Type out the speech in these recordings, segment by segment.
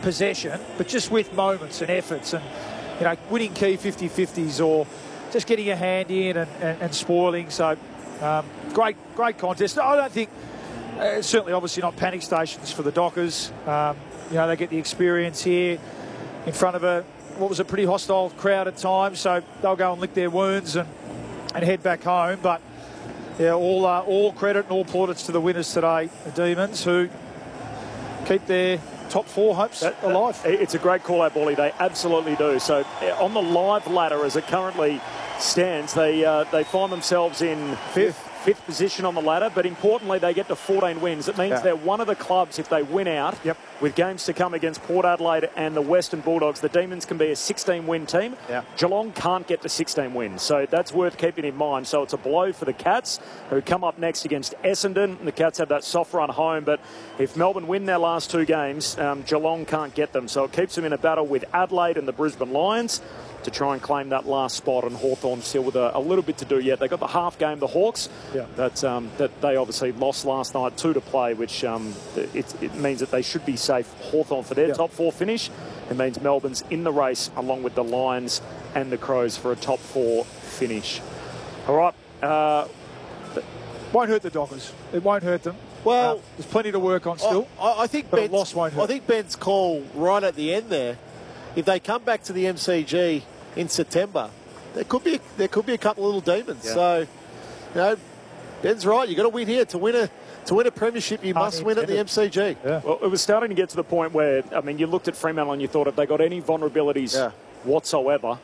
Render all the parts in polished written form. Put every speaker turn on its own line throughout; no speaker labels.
possession, but just with moments and efforts and, you know, winning key 50-50s or just getting a hand in and spoiling. So, great contest. I don't think, certainly obviously not panic stations for the Dockers. You know, they get the experience here in front of what was a pretty hostile crowd at times, so they'll go and lick their wounds and head back home. But yeah, all credit and all plaudits to the winners today, the Demons, who keep their top 4 hopes alive.
It's a great call out, Bally. They absolutely do. So on the live ladder, as it currently stands, they find themselves in fifth position on the ladder, but importantly they get to 14 wins. It means they're one of the clubs, if they win out, with games to come against Port Adelaide and the Western Bulldogs, the Demons can be a 16-win team. Geelong can't get to 16 wins, so that's worth keeping in mind. So it's a blow for the Cats, who come up next against Essendon. The Cats have that soft run home, but if Melbourne win their last 2 games, Geelong can't get them. So it keeps them in a battle with Adelaide and the Brisbane Lions to try and claim that last spot, and Hawthorn still with a little bit to do yet. They got the half game, the Hawks, that they obviously lost last night, 2 to play, which it means that they should be safe, Hawthorn, for their top 4 finish. It means Melbourne's in the race along with the Lions and the Crows for a top 4 finish. All right.
Won't hurt the Dockers. It won't hurt them.
Well,
there's plenty to work on still.
I think
but loss won't hurt.
I think Ben's call right at the end there, if they come back to the MCG in September, there could be a couple of little demons. So, you know, Ben's right. You've got to win here to win a premiership. You must win at the MCG.
Yeah. Well, it was starting to get to the point where, I mean, you looked at Fremantle and you thought, if they got any vulnerabilities whatsoever,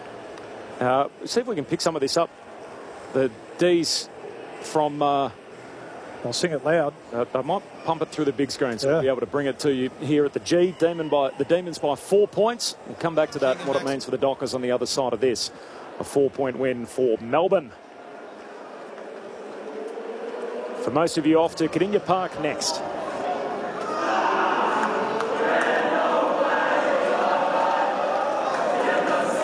see if we can pick some of this up. The D's from.
I'll sing it loud.
I might pump it through the big screen so we'll be able to bring it to you here at the G. The Demons by 4 points. We'll come back to that, what it means for the Dockers on the other side of this. A 4-point win for Melbourne. For most of you, off to Kardinia Park next.